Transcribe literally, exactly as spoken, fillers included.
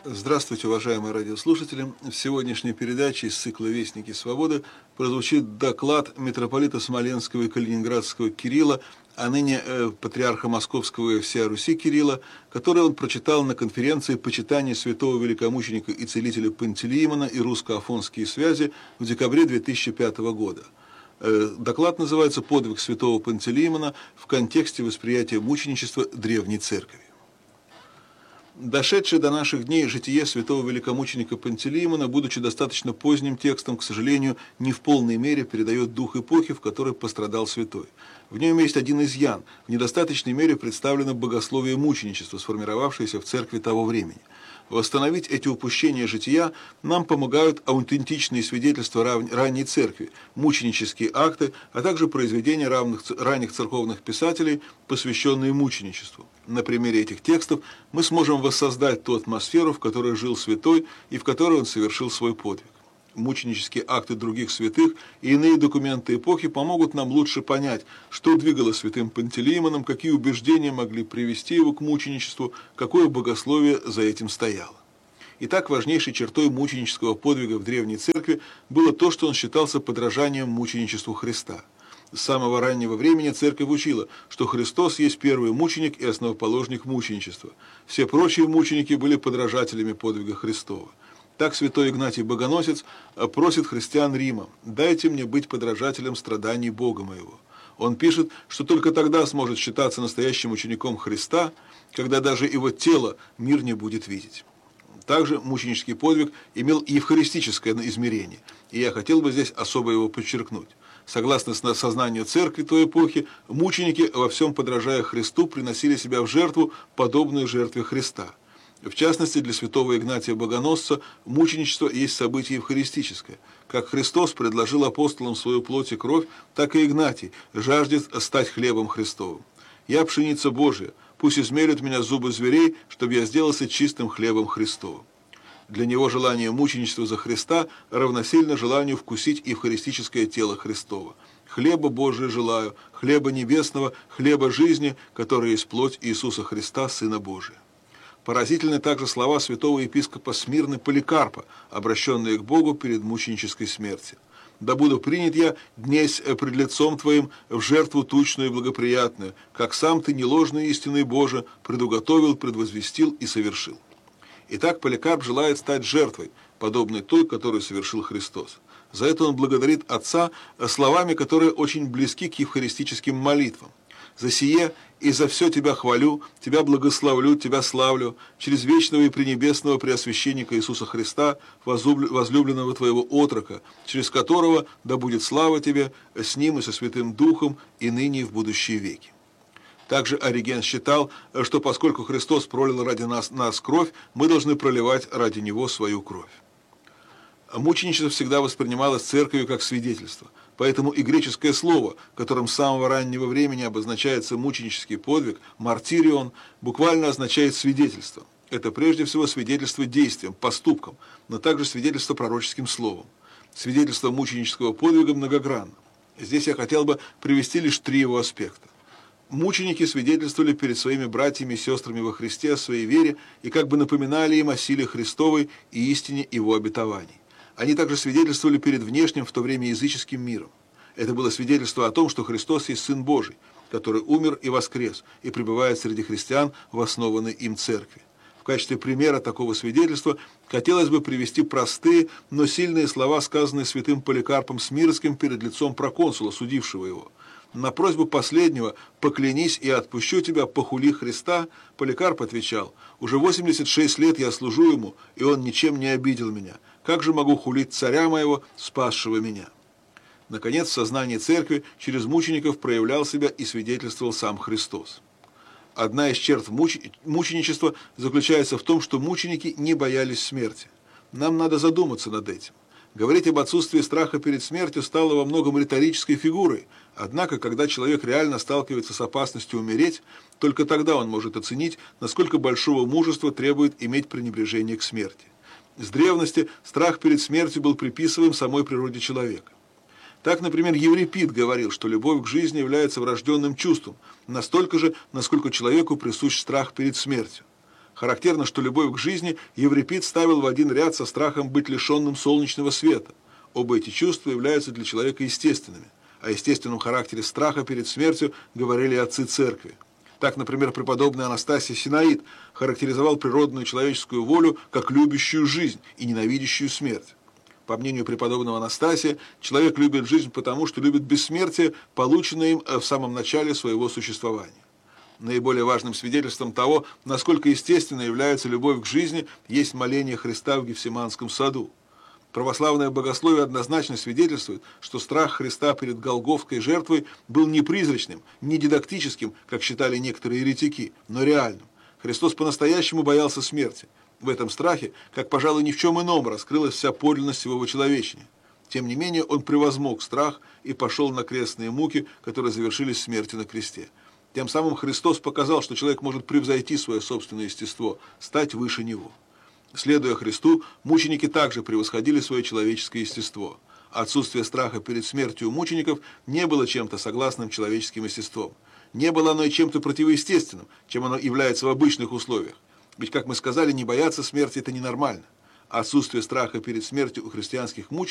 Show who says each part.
Speaker 1: Здравствуйте, уважаемые радиослушатели! В сегодняшней передаче из цикла «Вестники свободы» прозвучит доклад митрополита Смоленского и Калининградского Кирилла, а ныне э, патриарха Московского и всея Руси Кирилла, который он прочитал на конференции «Почитание святого великомученика и целителя Пантелеимона и русско-афонские связи» в декабре две тысячи пятого года. Э, доклад называется «Подвиг святого Пантелеимона в контексте восприятия мученичества Древней Церкви». Дошедшее до наших дней житие святого великомученика Пантелеимона, будучи достаточно поздним текстом, к сожалению, не в полной мере передает дух эпохи, в которой пострадал святой. В нем есть один изъян: в недостаточной мере представлено богословие мученичества, сформировавшееся в церкви того времени. Восстановить эти упущения жития нам помогают аутентичные свидетельства ранней церкви, мученические акты, а также произведения равных, ранних церковных писателей, посвященные мученичеству. На примере этих текстов мы сможем воссоздать ту атмосферу, в которой жил святой и в которой он совершил свой подвиг. Мученические акты других святых и иные документы эпохи помогут нам лучше понять, что двигало святым Пантелеимоном, какие убеждения могли привести его к мученичеству, какое богословие за этим стояло. Итак, важнейшей чертой мученического подвига в Древней Церкви было то, что он считался подражанием мученичеству Христа. С самого раннего времени Церковь учила, что Христос есть первый мученик и основоположник мученичества. Все прочие мученики были подражателями подвига Христова. Так святой Игнатий Богоносец просит христиан Рима: «Дайте мне быть подражателем страданий Бога моего». Он пишет, что только тогда сможет считаться настоящим учеником Христа, когда даже его тело мир не будет видеть. Также мученический подвиг имел и евхаристическое измерение, и я хотел бы здесь особо его подчеркнуть. Согласно сознанию церкви той эпохи, мученики, во всем подражая Христу, приносили себя в жертву, подобную жертве Христа. В частности, для святого Игнатия Богоносца мученичество есть событие евхаристическое. Как Христос предложил апостолам свою плоть и кровь, так и Игнатий жаждет стать хлебом Христовым. «Я пшеница Божия, пусть измерят меня зубы зверей, чтобы я сделался чистым хлебом Христовым». Для него желание мученичества за Христа равносильно желанию вкусить евхаристическое тело Христова. «Хлеба Божия желаю, хлеба небесного, хлеба жизни, который есть плоть Иисуса Христа, Сына Божия». Поразительны также слова святого епископа Смирны Поликарпа, обращенные к Богу перед мученической смертью. «Да буду принят я днесь пред лицом Твоим в жертву тучную и благоприятную, как сам Ты неложной истиной Божия предуготовил, предвозвестил и совершил». Итак, Поликарп желает стать жертвой, подобной той, которую совершил Христос. За это он благодарит Отца словами, которые очень близки к евхаристическим молитвам. «За сие и за все Тебя хвалю, Тебя благословлю, Тебя славлю, через вечного и пренебесного преосвященника Иисуса Христа, возлюбленного Твоего отрока, через которого да будет слава Тебе с Ним и со Святым Духом и ныне и в будущие веки». Также Ориген считал, что поскольку Христос пролил ради нас, нас кровь, мы должны проливать ради Него свою кровь. Мученичество всегда воспринималось церковью как свидетельство. Поэтому и греческое слово, которым с самого раннего времени обозначается мученический подвиг, мартирион, буквально означает свидетельство. Это прежде всего свидетельство действием, поступком, но также свидетельство пророческим словом. Свидетельство мученического подвига многогранно. Здесь я хотел бы привести лишь три его аспекта. Мученики свидетельствовали перед своими братьями и сестрами во Христе о своей вере и как бы напоминали им о силе Христовой и истине Его обетований. Они также свидетельствовали перед внешним в то время языческим миром. Это было свидетельство о том, что Христос есть Сын Божий, который умер и воскрес, и пребывает среди христиан в основанной им церкви. В качестве примера такого свидетельства хотелось бы привести простые, но сильные слова, сказанные святым Поликарпом Смирским перед лицом проконсула, судившего его. На просьбу последнего «поклянись, и отпущу тебя, похули Христа», Поликарп отвечал: «Уже восемьдесят шесть лет я служу ему, и он ничем не обидел меня. Как же могу хулить царя моего, спасшего меня?» Наконец, в сознании церкви через мучеников проявлял себя и свидетельствовал сам Христос. Одна из черт муч... мученичества заключается в том, что мученики не боялись смерти. Нам надо задуматься над этим. Говорить об отсутствии страха перед смертью стало во многом риторической фигурой, однако, когда человек реально сталкивается с опасностью умереть, только тогда он может оценить, насколько большого мужества требует иметь пренебрежение к смерти. С древности страх перед смертью был приписываем самой природе человека. Так, например, Еврипид говорил, что любовь к жизни является врожденным чувством, настолько же, насколько человеку присущ страх перед смертью. Характерно, что любовь к жизни Еврипид ставил в один ряд со страхом быть лишенным солнечного света. Оба эти чувства являются для человека естественными. О естественном характере страха перед смертью говорили отцы церкви. Так, например, преподобный Анастасий Синаид характеризовал природную человеческую волю как любящую жизнь и ненавидящую смерть. По мнению преподобного Анастасия, человек любит жизнь потому, что любит бессмертие, полученное им в самом начале своего существования. Наиболее важным свидетельством того, насколько естественно является любовь к жизни, есть моление Христа в Гефсиманском саду. Православное богословие однозначно свидетельствует, что страх Христа перед голгофской жертвой был не призрачным, не дидактическим, как считали некоторые еретики, но реальным. Христос по-настоящему боялся смерти. В этом страхе, как, пожалуй, ни в чем ином, раскрылась вся подлинность его человечения. Тем не менее, он превозмог страх и пошел на крестные муки, которые завершились смертью на кресте. Тем самым Христос показал, что человек может превзойти свое собственное естество, стать выше него. Следуя Христу, мученики также превосходили свое человеческое естество. Отсутствие страха перед смертью у мучеников не было чем-то согласным человеческим естеством. Не было оно и чем-то противоестественным, чем оно является в обычных условиях. Ведь, как мы сказали, не бояться смерти – это ненормально. Отсутствие страха перед смертью у христианских мучеников